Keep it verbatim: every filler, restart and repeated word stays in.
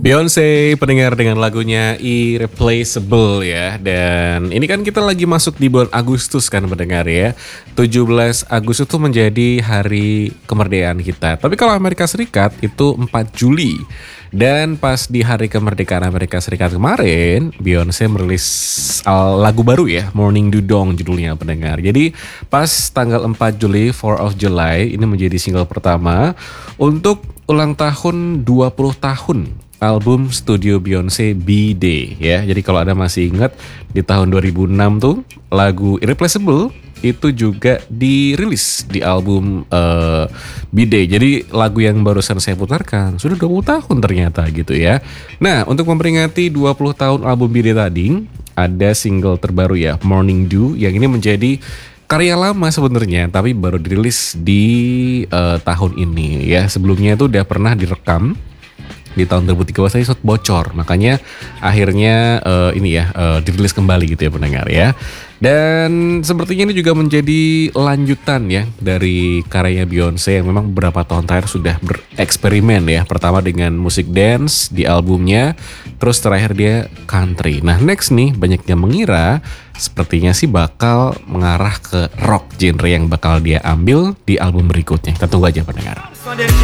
Beyonce pendengar dengan lagunya Irreplaceable ya. Dan ini kan kita lagi masuk di bulan Agustus kan pendengar ya. tujuh belas Agustus itu menjadi hari kemerdekaan kita. Tapi kalau Amerika Serikat itu empat Juli. Dan pas di hari kemerdekaan Amerika Serikat kemarin, Beyonce merilis uh, lagu baru ya, Morning Dew Dawn judulnya pendengar. Jadi pas tanggal empat Juli, fourth of July, ini menjadi single pertama untuk ulang tahun dua puluh tahun album studio Beyonce B-Day ya. Jadi kalau Anda masih ingat di tahun dua ribu enam tuh lagu Irreplaceable itu juga dirilis di album uh, B-Day. Jadi lagu yang barusan saya putarkan sudah dua puluh tahun ternyata gitu ya. Nah, untuk memperingati dua puluh tahun album B-Day tadi, ada single terbaru ya, Morning Dew, yang ini menjadi karya lama sebenarnya tapi baru dirilis di uh, tahun ini ya. Sebelumnya itu udah pernah direkam di tahun dua ribu tiga belas, tadi sempat bocor, makanya akhirnya uh, ini ya uh, dirilis kembali gitu ya pendengar ya. Dan sepertinya ini juga menjadi lanjutan ya dari karya Beyonce yang memang beberapa tahun terakhir sudah bereksperimen ya. Pertama dengan musik dance di albumnya, terus terakhir dia country. Nah next nih banyak yang mengira sepertinya sih bakal mengarah ke rock genre yang bakal dia ambil di album berikutnya. Kita tunggu aja pendengar.